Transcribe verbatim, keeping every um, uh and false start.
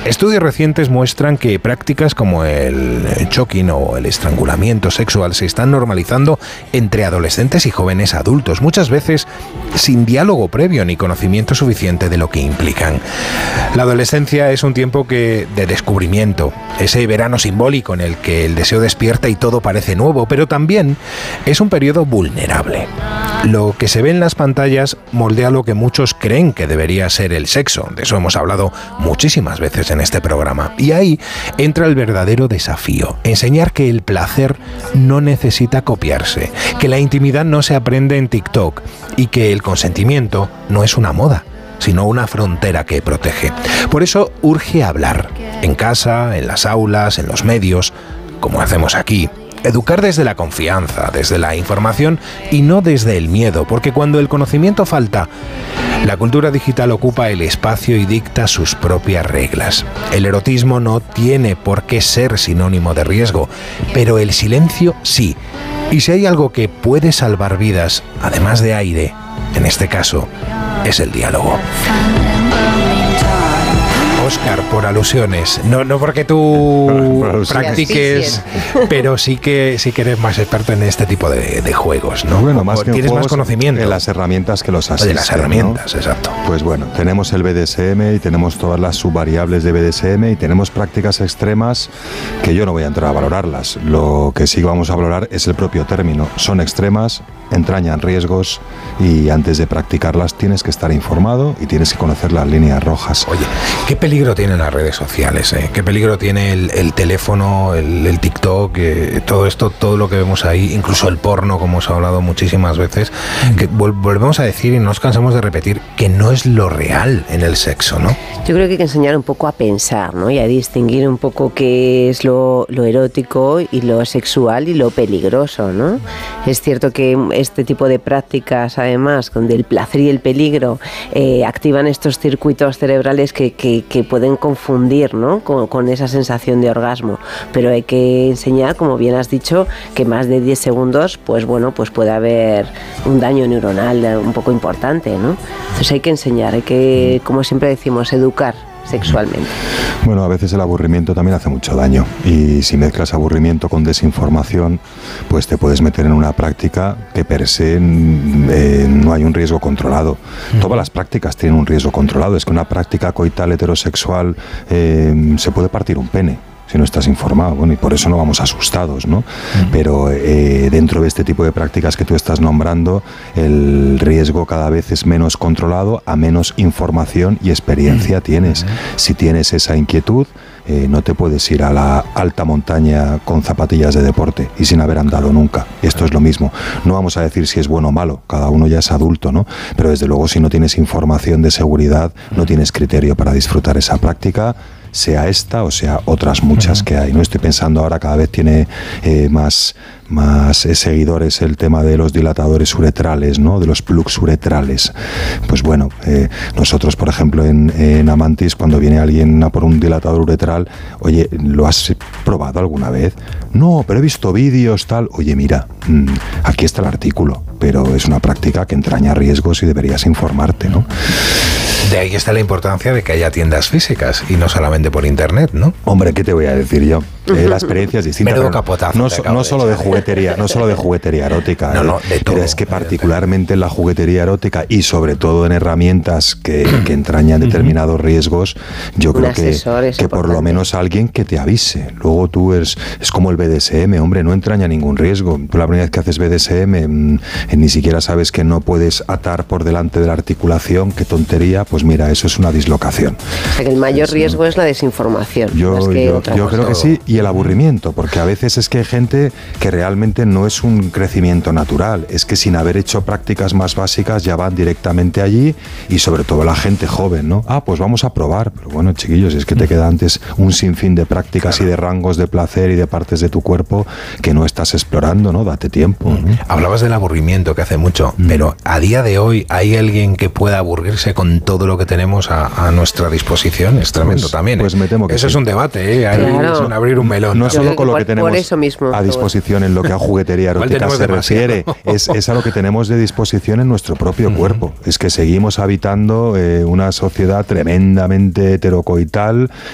Estudios recientes muestran que prácticas como el choking o el estrangulamiento sexual se están normalizando entre adolescentes y jóvenes adultos, muchas veces sin diálogo previo ni conocimiento suficiente de lo que implican. La adolescencia es un tiempo que, de descubrimiento, ese verano simbólico en el que el deseo despierta y todo parece nuevo, pero también es un periodo vulnerable. Lo que se ve en las pantallas moldea lo que muchos creen que debería ser el sexo. De eso hemos hablado muchísimas veces en este programa. Y ahí entra el verdadero desafío: enseñar que el placer no necesita copiarse, que la intimidad no se aprende en TikTok y que el consentimiento no es una moda, sino una frontera que protege. Por eso urge hablar, en casa, en las aulas, en los medios, como hacemos aquí. Educar desde la confianza, desde la información y no desde el miedo, porque cuando el conocimiento falta, la cultura digital ocupa el espacio y dicta sus propias reglas. El erotismo no tiene por qué ser sinónimo de riesgo, pero el silencio sí. Y si hay algo que puede salvar vidas, además de aire, en este caso, es el diálogo. Óscar, por alusiones, no, no porque tú practiques, pero sí que sí que eres más experto en este tipo de, de juegos, ¿no? Bueno, más que tienes juegos, más conocimiento en las herramientas que los asisten, de las herramientas, ¿no? Exacto. Pues bueno, tenemos el B D S M y tenemos todas las subvariables de B D S M y tenemos prácticas extremas que yo no voy a entrar a valorarlas. Lo que sí vamos a valorar es el propio término. Son extremas, entrañan riesgos y antes de practicarlas tienes que estar informado y tienes que conocer las líneas rojas. Oye, qué peligro tienen las redes sociales, ¿eh? Qué peligro tiene el, el teléfono, el, el TikTok, eh, todo esto, todo lo que vemos ahí, incluso el porno, como hemos hablado muchísimas veces, que vol- volvemos a decir y no nos cansamos de repetir que no es lo real en el sexo, ¿no? Yo creo que hay que enseñar un poco a pensar, ¿no? Y a distinguir un poco qué es lo, lo erótico y lo sexual y lo peligroso, ¿no? Es cierto que este tipo de prácticas, además, donde el placer y el peligro eh, activan estos circuitos cerebrales que, que, que pueden confundir, ¿no? Con, con esa sensación de orgasmo, pero hay que enseñar, como bien has dicho, que más de diez segundos, pues bueno, pues puede haber un daño neuronal un poco importante, ¿no? Entonces hay que enseñar, hay que, como siempre decimos, educar sexualmente. Bueno, a veces el aburrimiento también hace mucho daño y si mezclas aburrimiento con desinformación, pues te puedes meter en una práctica que per se eh, no hay un riesgo controlado. Mm. Todas las prácticas tienen un riesgo controlado. Es que una práctica coital heterosexual eh, se puede partir un pene si no estás informado, bueno, y por eso no vamos asustados, ¿no? Uh-huh. Pero eh, dentro de este tipo de prácticas que tú estás nombrando, el riesgo cada vez es menos controlado, a menos información y experiencia uh-huh. tienes. Uh-huh. Si tienes esa inquietud, eh, no te puedes ir a la alta montaña con zapatillas de deporte y sin haber andado nunca. Esto es lo mismo. No vamos a decir si es bueno o malo, cada uno ya es adulto, ¿no? Pero desde luego si no tienes información de seguridad, no tienes criterio para disfrutar esa práctica, sea esta o sea otras muchas uh-huh. que hay, ¿no? Estoy pensando ahora cada vez tiene eh, más, más eh, seguidores el tema de los dilatadores uretrales, ¿no? De los plugs uretrales. Pues bueno, eh, nosotros por ejemplo en, en Amantis, cuando viene alguien a por un dilatador uretral, oye, ¿lo has probado alguna vez? No, pero he visto vídeos, tal. Oye, mira, mmm, aquí está el artículo, pero es una práctica que entraña riesgos y deberías informarte, ¿no? De ahí está la importancia de que haya tiendas físicas y no solamente por internet, ¿no? Hombre, ¿qué te voy a decir yo? Eh, la experiencia es distinta. Menudo capotazo. No, no solo de juguetería, no solo de juguetería erótica. No, no, de todo. Pero es que particularmente en la juguetería erótica y sobre todo en herramientas que, que entrañan determinados riesgos, yo creo que, que por lo menos alguien que te avise. Luego tú eres, es como el B D S M, hombre, no entraña ningún riesgo. Tú la primera vez que haces B D S M mmm, ni siquiera sabes que no puedes atar por delante de la articulación, qué tontería, pues mira, eso es una dislocación. O sea, que el mayor riesgo no. es la desinformación. Yo, yo, yo creo que sí, y el aburrimiento, porque a veces es que hay gente que realmente no es un crecimiento natural, es que sin haber hecho prácticas más básicas ya van directamente allí y sobre todo la gente joven, ¿no? Ah, pues vamos a probar, pero bueno, chiquillos, es que te queda antes un sinfín de prácticas claro. y de rangos de placer y de partes de tu cuerpo que no estás explorando, ¿no? Date tiempo. Uh-huh. ¿no? Hablabas del aburrimiento que hace mucho, uh-huh. pero a día de hoy hay alguien que pueda aburrirse con todo lo que tenemos a, a nuestra disposición, es tremendo pues, también. Pues ¿eh? me temo que Eso sí. es un debate, ¿eh? Hay claro. un abrir un melón. No solo con lo que tenemos mismo, a disposición en lo que a juguetería erótica se refiere, es, es a lo que tenemos de disposición en nuestro propio uh-huh. cuerpo. Es que seguimos habitando eh, una sociedad tremendamente heterocoital